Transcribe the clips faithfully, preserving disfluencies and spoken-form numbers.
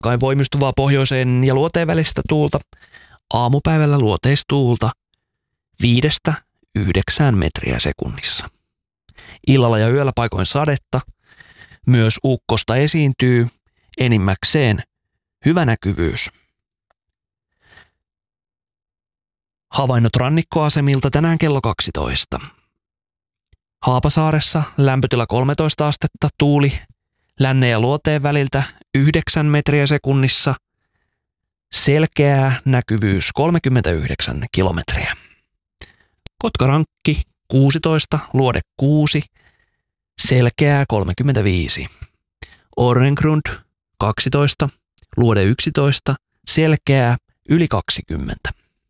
voimakkain voimistuvaa pohjoiseen ja luoteen välistä tuulta, aamupäivällä luoteistuulta viidestä yhdeksään metriä sekunnissa. Illalla ja yöllä paikoin sadetta, myös ukkosta esiintyy, enimmäkseen hyvä näkyvyys. Havainnot rannikkoasemilta tänään kello kaksitoista. Haapasaaressa lämpötila kolmetoista astetta, tuuli lännen ja luoteen väliltä yhdeksän metriä sekunnissa, selkeää näkyvyys kolmekymmentäyhdeksän kilometriä. Kotkarankki kuusitoista, luode kuusi, selkeää kolmekymmentäviisi. Orrengrund kaksitoista, luode yksitoista, selkeää yli kaksikymmentä.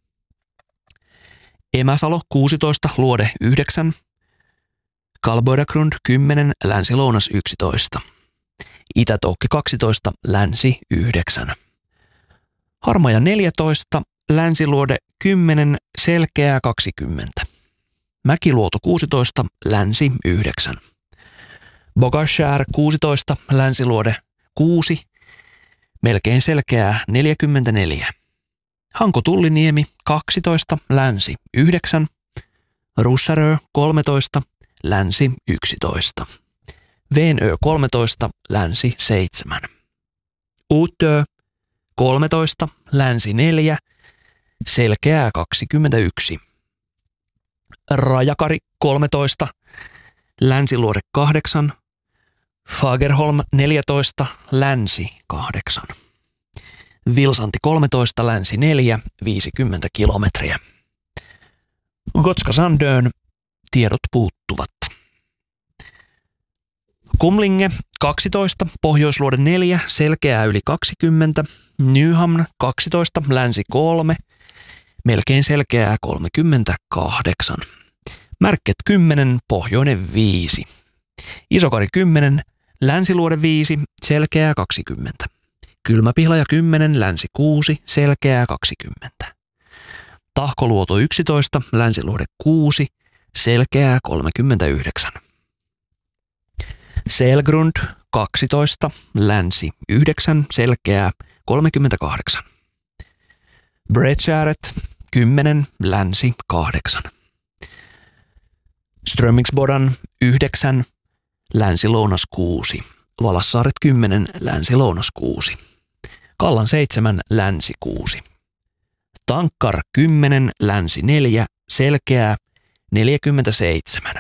Emäsalo kuusitoista, luode yhdeksän, Kalboidagrund kymmenen, länsi-lounas yksitoista. Itätoukki kaksitoista, länsi yhdeksän. Harmaja neljätoista, länsiluode kymmenen, selkeää kaksikymmentä. Mäkiluoto kuusitoista, länsi yhdeksän. Bogashär kuusitoista, länsiluode kuusi, melkein selkeää neljäkymmentäneljä. Hanko-Tulliniemi kaksitoista, länsi yhdeksän. Russarö kolmetoista, länsi yksitoista. Veenö kolmetoista, länsi seitsemän. Uutö kolmetoista, länsi neljä, selkeää kaksikymmentäyksi. Rajakari kolmetoista, länsiluode kahdeksan. Fagerholm neljätoista, länsi kahdeksan. Vilsanti kolmetoista, länsi neljä, viisikymmentä kilometriä. Gotska Sandön tiedot puuttuvat. Kumlinge kaksitoista, pohjoisluode neljä, selkeää yli kaksikymmentä. Nyhamn kaksitoista, länsi kolme, melkein selkeää kolmekymmentäkahdeksan. Märket kymmenen, pohjoinen viisi. Isokari kymmenen, länsiluode viisi, selkeää kaksikymmentä. Kylmäpihlaja kymmenen, länsi kuusi, selkeää kaksikymmentä. Tahkoluoto yksitoista, länsiluode kuusi, selkeää kolmekymmentäyhdeksän. Selgrund kaksitoista, länsi yhdeksän, selkeää kolmekymmentäkahdeksan. Bredskäret kymmenen, länsi kahdeksan. Strömingsbodan yhdeksän, länsi-lounas kuusi. Valassaaret kymmenen, länsi-lounas kuusi. Kallan seitsemän, länsi kuusi. Tankkar kymmenen, länsi neljä, selkeää neljäkymmentäseitsemän.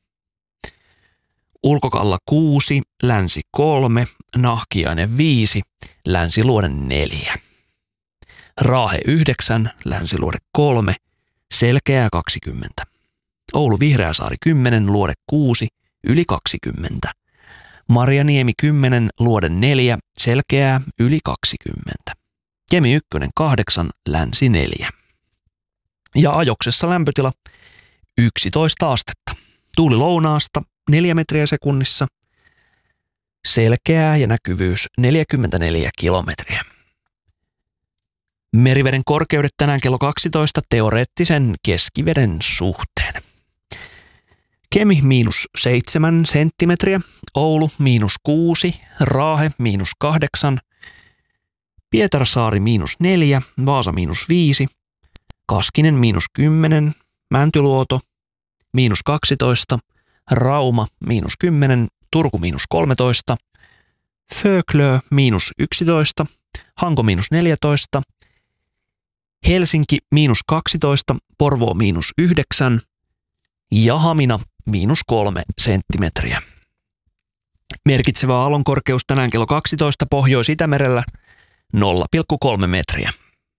Ulkokalla kuusi, länsi kolme, Nahkiainen viisi, länsiluode neljä. Raahe yhdeksän, länsiluode kolme, selkeää kaksikymmentä. Oulu Vihreäsaari kymmenen, luode kuusi, yli kaksikymmentä. Marjaniemi kymmenen, luode neljä, selkeää yli kaksikymmentä. Kemi ykkönen kahdeksan, länsi neljä. Ja Ajoksessa lämpötila yksitoista astetta. Tuuli lounaasta neljä metriä sekunnissa. Selkeää ja näkyvyys neljäkymmentäneljä kilometriä. Meriveden korkeudet tänään kello kaksitoista teoreettisen keskiveden suhteen. Kemi miinus seitsemän senttimetriä, Oulu miinus kuusi, Raahe miinus kahdeksan, Pietarsaari miinus neljä, Vaasa miinus viisi, Kaskinen miinus kymmenen, Mäntyluoto miinus kaksitoista, Rauma miinus kymmenen, Turku miinus kolmetoista, Föklö miinus yksitoista, Hanko miinus neljätoista, Helsinki miinus kaksitoista, Porvoo miinus yhdeksän ja Hamina miinus kolme senttimetriä. Merkitsevä aallonkorkeus tänään kello kaksitoista Pohjois-Itämerellä nolla pilkku kolme metriä.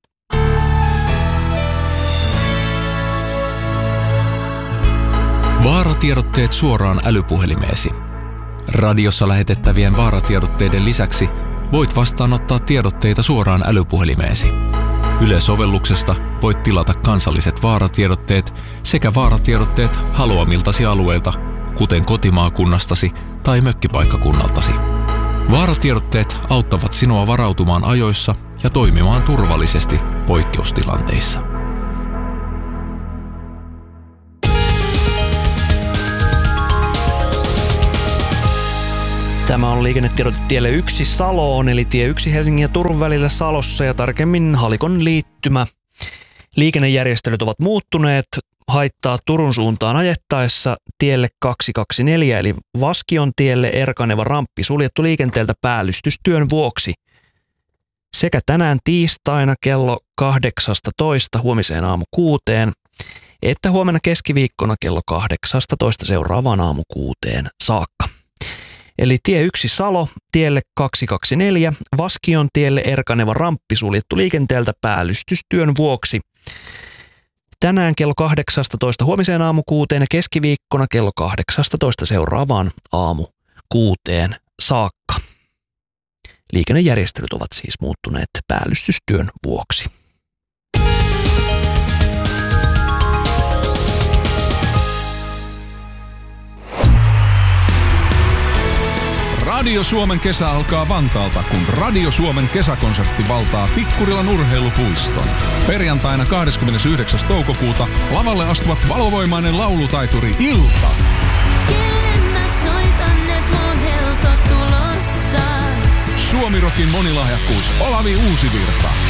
Vaaratiedotteet suoraan älypuhelimeesi. Radiossa lähetettävien vaaratiedotteiden lisäksi voit vastaanottaa tiedotteita suoraan älypuhelimeesi. Yle-sovelluksesta voit tilata kansalliset vaaratiedotteet sekä vaaratiedotteet haluamiltasi alueilta, kuten kotimaakunnastasi tai mökkipaikkakunnaltasi. Vaaratiedotteet auttavat sinua varautumaan ajoissa ja toimimaan turvallisesti poikkeustilanteissa. Tämä on liikennetiedote tielle yksi Saloon, eli tie yksi Helsingin ja Turun välillä Salossa ja tarkemmin Halikon liittymä. Liikennejärjestelyt ovat muuttuneet, haittaa Turun suuntaan ajettaessa tielle kaksisataakaksikymmentäneljä eli Vaskion tielle erkaneva ramppi suljettu liikenteeltä päällystystyön vuoksi. Sekä tänään tiistaina kello kahdeksastatoista huomiseen aamu kuuteen, että huomenna keskiviikkona kello kahdeksastatoista seuraavaan aamu kuuteen saakka. Eli tie yksi Salo, tielle kaksisataakaksikymmentäneljä, Vaskion tielle erkaneva ramppi suljettu liikenteeltä päällystystyön vuoksi. Tänään kello kahdeksastatoista huomiseen aamu kuuteen ja keskiviikkona kello kahdeksastatoista seuraavaan aamu kuuteen saakka. Liikennejärjestelyt ovat siis muuttuneet päällystystyön vuoksi. Radio Suomen kesä alkaa Vantaalta, kun Radio Suomen kesäkonsertti valtaa Tikkurilan urheilupuiston. Perjantaina kahdeskymmenesyhdeksäs toukokuuta lavalle astuvat valovoimainen laulutaituri Ilta. Kelle mä soitan, et mun helto tulossa. Suomi Rockin monilahjakkuus Olavi Uusivirta.